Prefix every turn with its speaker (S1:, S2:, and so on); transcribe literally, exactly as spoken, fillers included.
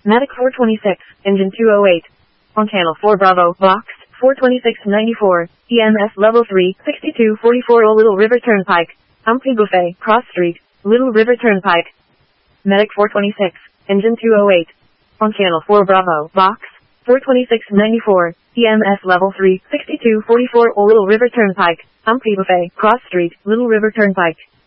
S1: Matic four twenty-six, engine two oh eight. On channel four Bravo, box, four twenty-six ninety-four, E M S level three, sixty-two forty-four Old Little River Turnpike. Umpty Buffet, Cross Street, Little River Turnpike. Medic four twenty-six, engine two oh eight. On channel four Bravo, box, four twenty-six ninety-four, E M S level three, sixty-two forty-four Old Little River Turnpike. Umpty Buffet, Cross Street, Little River Turnpike.